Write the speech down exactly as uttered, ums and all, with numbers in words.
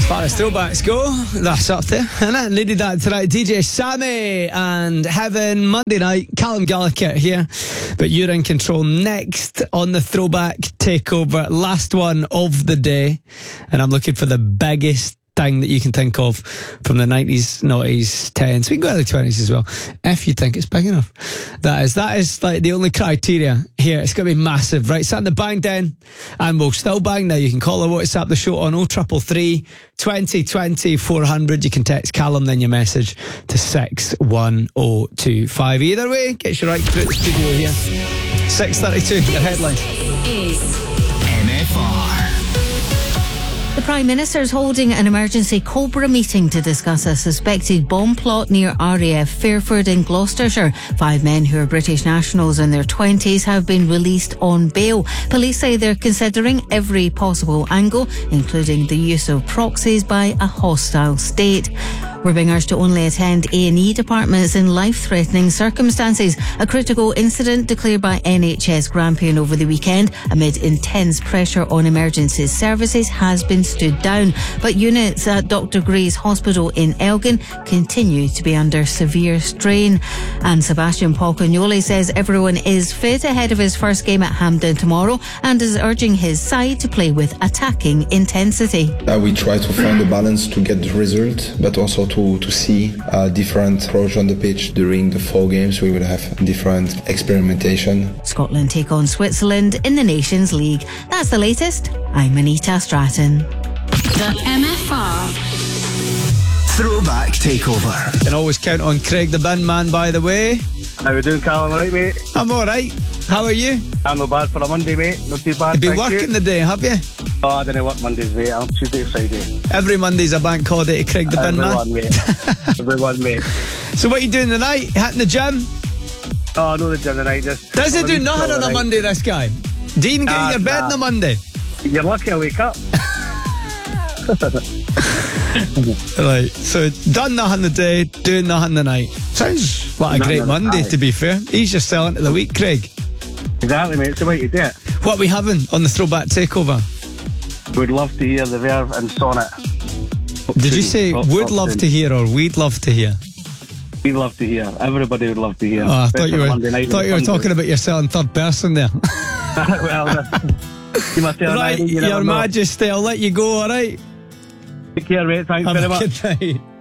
As far as throwbacks go, that's up there. And I needed that tonight. D J Sammy and Heaven, Monday night. Callum Gallagher here. But you're in control next on the Throwback Takeover. Last one of the day. And I'm looking for the biggest thing that you can think of from the nineties, noughties, tens. We can go to the twenties as well, if you think it's big enough. That is that is like the only criteria here. It's going to be massive, right? Sat in the bang den, and we'll still bang now. You can call or WhatsApp the show on oh triple three, twenty twenty, four hundred. You can text Callum, then your message to six one oh two five. Either way, gets you right through the studio here. six thirty-two, your headline. Is M F R. The Prime Minister is holding an emergency Cobra meeting to discuss a suspected bomb plot near R A F Fairford in Gloucestershire. Five men who are British nationals in their twenties have been released on bail. Police say they're considering every possible angle, including the use of proxies by a hostile state. We're being urged to only attend A and E departments in life-threatening circumstances. A critical incident declared by N H S Grampian over the weekend amid intense pressure on emergency services has been stood down. But units at Doctor Gray's Hospital in Elgin continue to be under severe strain. And Sebastian Polcagnoli says everyone is fit ahead of his first game at Hampden tomorrow and is urging his side to play with attacking intensity. Uh, we try to find a balance to get the result, but also to to, to see a different approach on the pitch. During the four games we will have different experimentation. Scotland take on Switzerland in the Nations League. That's the latest. I'm Anita Stratton. The M F R Throwback Takeover. Can always count on Craig the bin man, by the way. How we doing, Callum? All right, mate? I'm alright. How are you? I'm not bad for a Monday, mate. Not too bad. You've been thank working you. the day, have you? Oh, I don't work Mondays, mate. I'm Tuesday to Friday. Every Monday's a bank holiday to Craig the bin man. Everyone, mate. Everyone, mate. So what are you doing tonight? Hitting the gym? Oh, no, the gym tonight. Just Does he do nothing on a Monday, this guy? Do you even get Nah, in your bed nah. on a Monday? You're lucky I wake up. Right, so done nothing the day, doing nothing the night. Sounds like a Nothing great on the Monday, night. to be fair. He's just selling to the week, Craig. Exactly, mate. It's the way to do it. What are we having on the Throwback Takeover? Would love to hear the Verve and Sonnet. Did you say Top- would top love tune. to hear or we'd love to hear? We'd love to hear. Everybody would love to hear. Oh, I thought you Especially were, Monday night thought when you were the sun's talking about yourself in third person there. out. Well, you must tell Right, you Your never know. Majesty, I'll let you go, alright? Take care, mate. Thanks Have very a much. good night.